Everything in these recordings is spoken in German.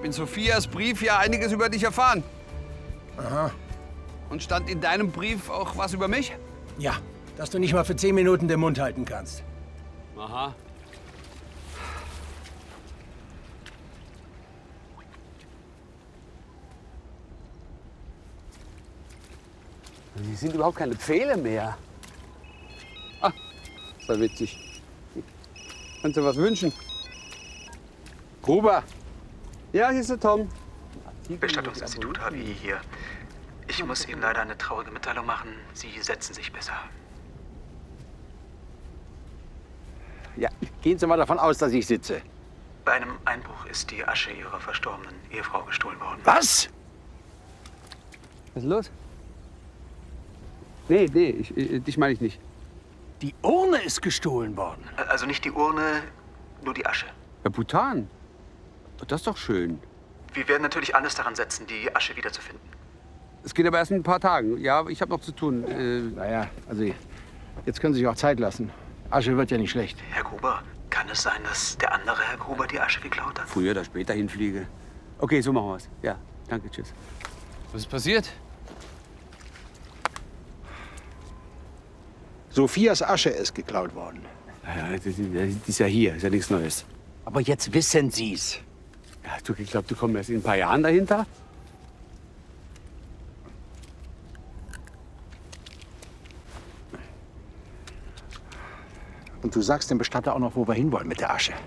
habe in Sophias Brief ja einiges über dich erfahren. Aha. Und stand in deinem Brief auch was über mich? Ja, dass du nicht mal für 10 Minuten den Mund halten kannst. Aha. Sie sind überhaupt keine Pfähle mehr. Ah, ist ja witzig. Kannst du was wünschen? Gruber. Ja, hier ist der Tom. Bestattungsinstitut HWI hier. Ich muss Ihnen leider eine traurige Mitteilung machen. Sie setzen sich besser. Ja, gehen Sie mal davon aus, dass ich sitze. Bei einem Einbruch ist die Asche Ihrer verstorbenen Ehefrau gestohlen worden. Was? Was ist los? Nee, dich meine ich nicht. Die Urne ist gestohlen worden. Also nicht die Urne, nur die Asche. Ja, Bhutan. Das ist doch schön. Wir werden natürlich alles daran setzen, die Asche wiederzufinden. Es geht aber erst in ein paar Tagen. Ja, ich habe noch zu tun. Naja, also jetzt können Sie sich auch Zeit lassen. Asche wird ja nicht schlecht. Herr Gruber, kann es sein, dass der andere Herr Gruber die Asche geklaut hat? Früher oder später hinfliege. Okay, so machen wir es. Ja, danke, tschüss. Was ist passiert? Sophias Asche ist geklaut worden. Ja, die ist ja hier, ist ja nichts Neues. Aber jetzt wissen Sie's. Ja, du, ich glaube, du kommst erst in ein paar Jahren dahinter. Und du sagst dem Bestatter auch noch, wo wir hinwollen mit der Asche.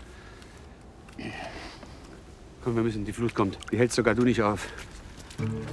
Komm, wir müssen, die Flut kommt. Die hältst sogar du nicht auf.